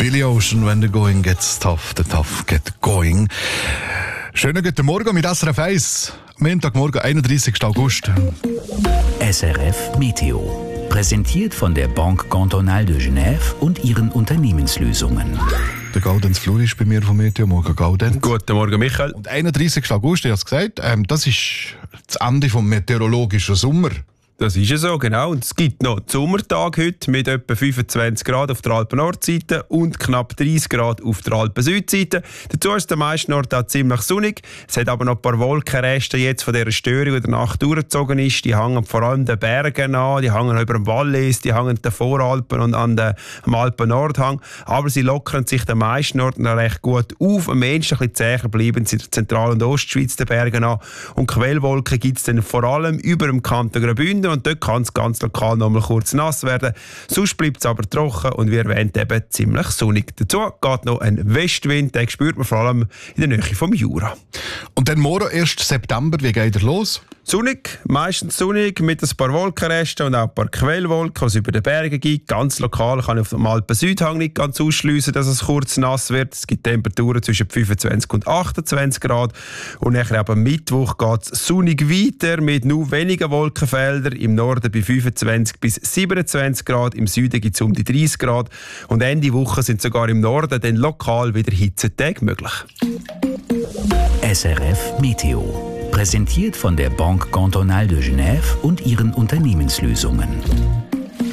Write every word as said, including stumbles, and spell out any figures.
Billy Ocean, when the going gets tough, the tough get going. Schönen guten Morgen mit S R F eins. Montagmorgen, einunddreißigsten August. S R F Meteo. Präsentiert von der Banque Cantonale de Genève und ihren Unternehmenslösungen. Der Gaudenz Flur ist bei mir vom Meteo. Morgen Gaudenz. Guten Morgen, Michael. Und einunddreißigsten August, ich habe es gesagt, ähm, das ist das Ende des meteorologischen Sommers. Das ist ja so, genau. Und es gibt noch den Sommertag heute mit etwa fünfundzwanzig Grad auf der Alpen-Nordseite und knapp dreißig Grad auf der Alpen-Südseite. Dazu ist der meisten Ort auch ziemlich sonnig. Es hat aber noch ein paar Wolkenreste jetzt von dieser Störung, die der Nacht durchgezogen ist. Die hängen vor allem den Bergen an, die hängen über dem Wallis, die hängen den Voralpen und an den, am Alpen-Nordhang. Aber sie lockern sich den meisten Orten noch recht gut auf. Am ehesten ein bisschen zäher bleiben sie in der Zentral- und Ostschweiz den Bergen an. Und Quellwolken gibt es dann vor allem über dem Kanton Graubünden. Und dort kann es ganz lokal noch mal kurz nass werden. Sonst bleibt es aber trocken und wie erwähnt eben ziemlich sonnig. Dazu geht noch ein Westwind, den spürt man vor allem in der Nähe vom Jura. Und dann morgen, ersten September, wie geht er los? Sonnig, meistens sonnig, mit ein paar Wolkenresten und auch ein paar Quellwolken, die es über den Bergen gibt. Ganz lokal kann ich auf dem Alpen-Südhang nicht ganz ausschliessen, dass es kurz nass wird. Es gibt Temperaturen zwischen fünfundzwanzig und achtundzwanzig Grad. Und nachher am Mittwoch geht es sonnig weiter mit nur wenigen Wolkenfeldern. Im Norden bei fünfundzwanzig bis siebenundzwanzig Grad, im Süden gibt es um die dreißig Grad. Und Ende Woche sind sogar im Norden dann lokal wieder Hitzetage möglich. S R F Meteo. Präsentiert von der Banque Cantonale de Genève und ihren Unternehmenslösungen.